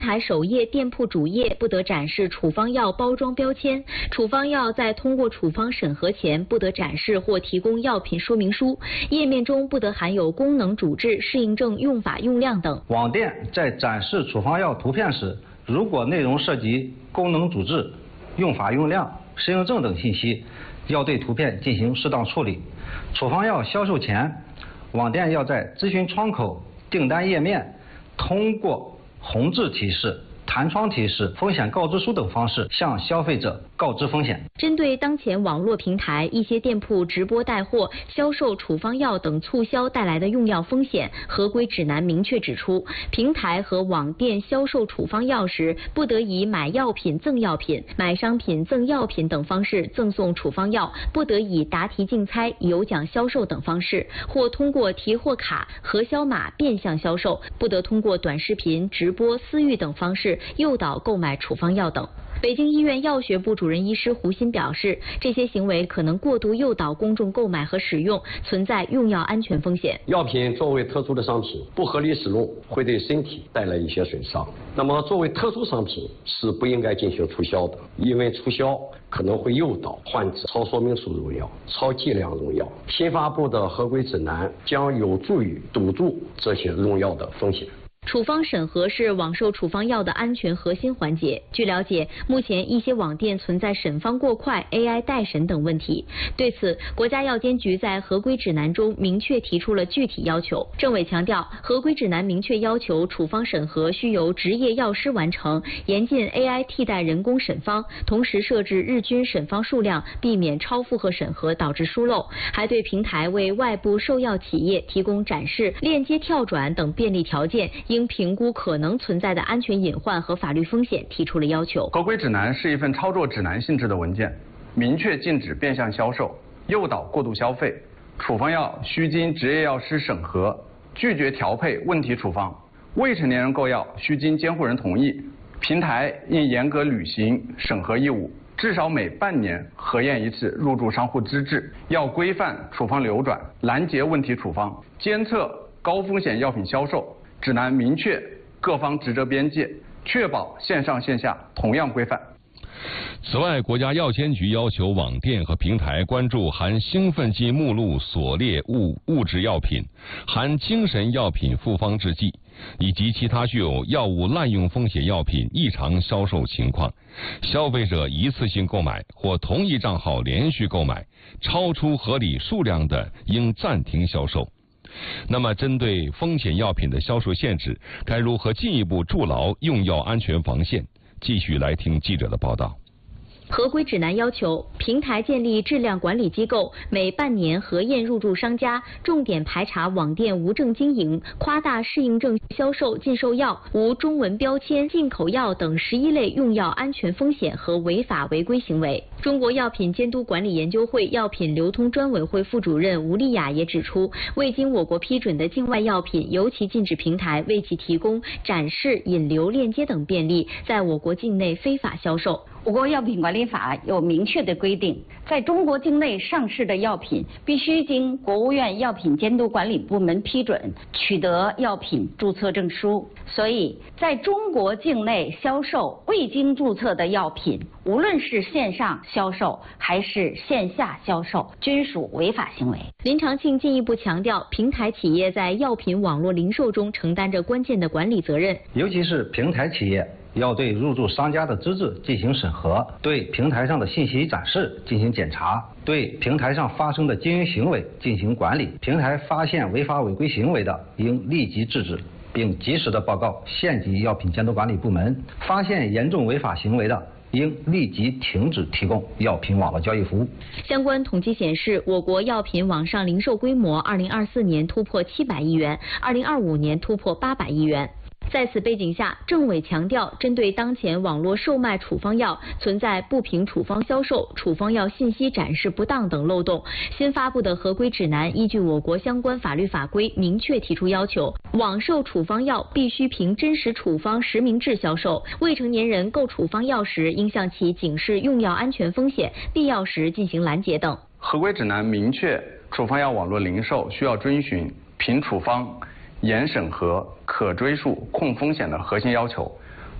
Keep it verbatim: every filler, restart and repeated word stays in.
台首页、店铺主页不得展示处方药包装标签，处方药在通过处方审核前不得展示或提供药品说明书，页面中不得含有功能主治、适应症、用法用量等。 网店在展示处方药图片时，如果内容涉及功能主治、用法用量、适应症等信息，要对图片进行适当处理。处方药销售前，网店要在咨询窗口、订单页面通过红字提示、弹窗提示、风险告知书等方式向消费者告知风险。 针对当前网络平台一些店铺直播带货、销售处方药等促销带来的用药风险，合规指南明确指出，平台和网店销售处方药时，不得以买药品赠药品、买商品赠药品等方式赠送处方药，不得以答题竞猜、有奖销售等方式，或通过提货卡、核销码变相销售，不得通过短视频、直播、私域等方式诱导购买处方药等。北京医院药学部主任医师胡鑫表示，这些行为可能过度诱导公众购买和使用，存在用药安全风险。 药品作为特殊的商品，不合理使用会对身体带来一些损伤。那么，作为特殊商品是不应该进行促销的，因为促销可能会诱导患者超说明书用药、超剂量用药。新发布的合规指南将有助于堵住这些用药的风险。 处方审核是网售处方药的安全核心环节。据了解，目前一些网店存在审方过快、A I 代审等问题。对此，国家药监局在合规指南中明确提出了具体要求。政委强调，合规指南明确要求处方审核需由执业药师完成，严禁 A I 替代人工审方，同时设置日均审方数量，避免超负荷审核导致疏漏。还对平台为外部售药企业提供展示、链接跳转等便利条件，应评估可能存在的安全隐患和法律风险，提出了要求。 合规指南是一份操作指南性质的文件，明确禁止变相销售、诱导过度消费。处方药需经执业药师审核，拒绝调配问题处方。未成年人购药需经监护人同意。平台应严格履行审核义务，至少每半年核验一次入驻商户资质，要规范处方流转，拦截问题处方，监测高风险药品销售。指南明确各方职责边界，确保线上线下同样规范。 此外，国家药监局要求网店和平台关注含兴奋剂目录所列物物质药品、含精神药品复方制剂以及其他具有药物滥用风险药品异常销售情况。消费者一次性购买或同一账号连续购买超出合理数量的，应暂停销售。那么，针对风险药品的销售限制，该如何进一步筑牢用药安全防线？继续来听记者的报道。 合规指南要求，平台建立质量管理机构，每半年核验入驻商家，重点排查网店无证经营、夸大适应症销售、禁售药、无中文标签、进口药等十一类用药安全风险和违法违规行为。中国药品监督管理研究会药品流通专委会副主任吴丽雅也指出，未经我国批准的境外药品，尤其禁止平台为其提供展示、引流、链接等便利，在我国境内非法销售。 我国药品管理法有明确的规定，在中国境内上市的药品必须经国务院药品监督管理部门批准，取得药品注册证书。所以，在中国境内销售未经注册的药品，无论是线上销售还是线下销售，均属违法行为。 林长庆进一步强调，平台企业在药品网络零售中承担着关键的管理责任， 尤其是平台企业要对入驻商家的资质进行审核，对平台上的信息展示进行检查，对平台上发生的经营行为进行管理。平台发现违法违规行为的，应立即制止，并及时的报告县级药品监督管理部门。发现严重违法行为的，应立即停止提供药品网络交易服务。 相关统计显示，我国药品网上零售规模二零二四年突破七百亿元，二零二五年突破八百亿元。在此背景下，政委强调，针对当前网络售卖处方药存在不凭处方销售、处方药信息展示不当等漏洞，新发布的合规指南依据我国相关法律法规，明确提出要求，网售处方药必须凭真实处方实名制销售，未成年人购处方药时应向其警示用药安全风险，必要时进行拦截等。 合规指南明确，处方药网络零售需要遵循凭处方、严审核、可追溯、控风险的核心要求，